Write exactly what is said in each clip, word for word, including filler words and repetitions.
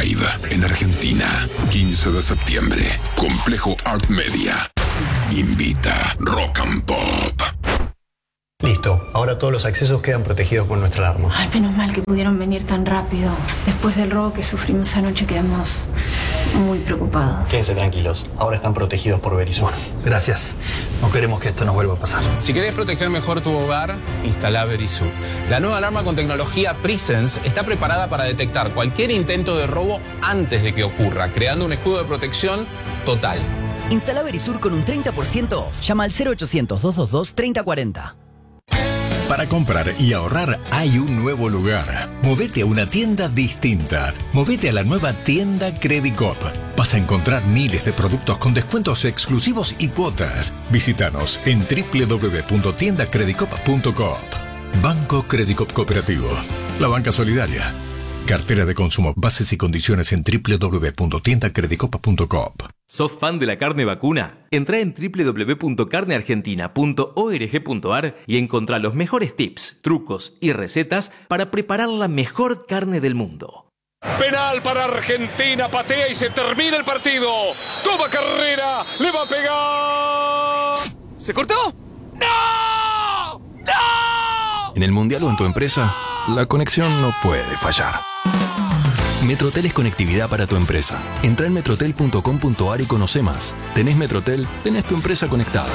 Live en Argentina. quince de septiembre. Complejo Art Media. Invita Rock and Pop. Listo, ahora todos los accesos quedan protegidos con nuestra alarma. Ay, menos mal que pudieron venir tan rápido. Después del robo que sufrimos anoche quedamos muy preocupados. Quédense tranquilos, ahora están protegidos por Verisur. Gracias, no queremos que esto nos vuelva a pasar. Si querés proteger mejor tu hogar, instala Verisur. La nueva alarma con tecnología Presence está preparada para detectar cualquier intento de robo antes de que ocurra, creando un escudo de protección total. Instala Verisur con un treinta por ciento off. Llama al cero ochocientos, doscientos veintidós, treinta cuarenta. Para comprar y ahorrar hay un nuevo lugar. Movete a una tienda distinta. Movete a la nueva tienda Credicop. Vas a encontrar miles de productos con descuentos exclusivos y cuotas. Visítanos en doble u doble u doble u punto tienda credicop punto coop. Banco Credicop Cooperativo. La banca solidaria. Cartera de consumo. Bases y condiciones en doble u doble u doble u punto tienda credicop punto coop. ¿Sos fan de la carne vacuna? Entrá en doble u doble u doble u punto carne argentina punto org punto ar y encontrá los mejores tips, trucos y recetas para preparar la mejor carne del mundo. Penal para Argentina, patea y se termina el partido. Toma carrera, le va a pegar. ¿Se cortó? ¡No! ¡No! En el Mundial o en tu empresa, la conexión no puede fallar. Metrotel es conectividad para tu empresa. Entra en metrotel punto com punto ar y conoce más. Tenés Metrotel, tenés tu empresa conectada.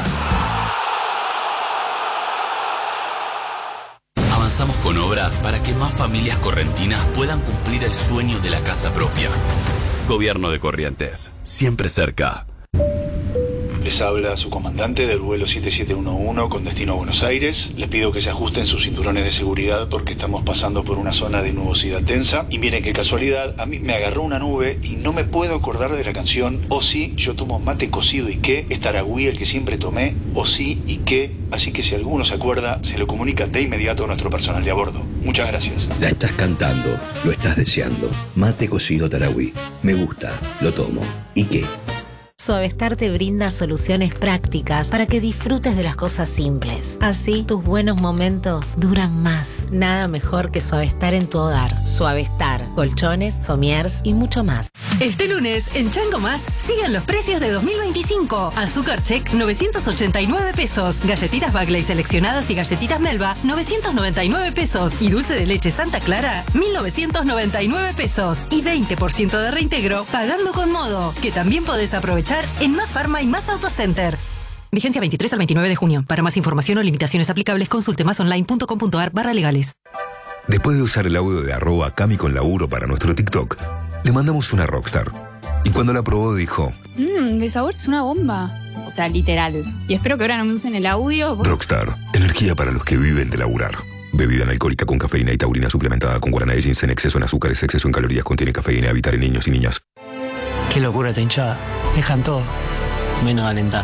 Avanzamos con obras para que más familias correntinas puedan cumplir el sueño de la casa propia. Gobierno de Corrientes, siempre cerca. Les habla su comandante del vuelo siete siete uno uno con destino a Buenos Aires. Les pido que se ajusten sus cinturones de seguridad porque estamos pasando por una zona de nubosidad densa. Y miren qué casualidad, a mí me agarró una nube y no me puedo acordar de la canción O sí, yo tomo mate cocido y qué, es Taragüí el que siempre tomé, O sí y qué. Así que si alguno se acuerda, se lo comunica de inmediato a nuestro personal de a bordo. Muchas gracias. La estás cantando, lo estás deseando. Mate cocido Taragüí. Me gusta, lo tomo. ¿Y qué? Suavestar te brinda soluciones prácticas para que disfrutes de las cosas simples. Así, tus buenos momentos duran más. Nada mejor que Suavestar en tu hogar. Suavestar, colchones, somiers y mucho más. Este lunes, en Chango Más, siguen los precios de dos mil veinticinco. Azúcar Check, novecientos ochenta y nueve pesos. Galletitas Bagley seleccionadas y galletitas Melba, novecientos noventa y nueve pesos. Y dulce de leche Santa Clara, mil novecientos noventa y nueve pesos. Y veinte por ciento de reintegro pagando con Modo, que también podés aprovechar en Más Farma y Más Autocenter. Vigencia veintitrés al veintinueve de junio. Para más información o limitaciones aplicables, consulte másonline punto com punto ar barra legales. Después de usar el audio de arroba Cami con laburo para nuestro TikTok, le mandamos una Rockstar. Y cuando la probó dijo... Mmm, de sabor es una bomba. O sea, literal. Y espero que ahora no me usen el audio. Rockstar. Energía para los que viven de laburar. Bebida analcohólica con cafeína y taurina suplementada con guaraná de ginseng, exceso en azúcares, exceso en calorías, contiene cafeína, evitar en niños y niñas. Qué locura esta hinchada. Dejan todo, menos alentar.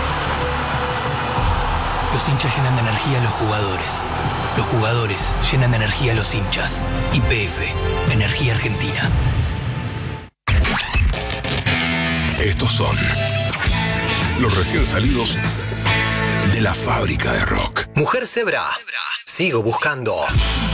Los hinchas llenan de energía a los jugadores. Los jugadores llenan de energía a los hinchas. Y P F, Energía Argentina. Estos son los recién salidos de la fábrica de rock. Mujer Zebra. Sigo buscando.